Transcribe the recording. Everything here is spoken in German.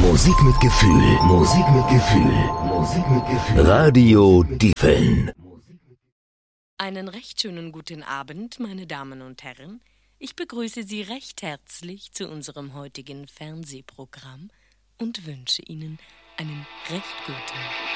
Musik mit Gefühl. Musik mit Gefühl. Musik mit Gefühl. Radio Diefeln. Einen recht schönen guten Abend, meine Damen und Herren. Ich begrüße Sie recht herzlich zu unserem heutigen Fernsehprogramm und wünsche Ihnen einen recht guten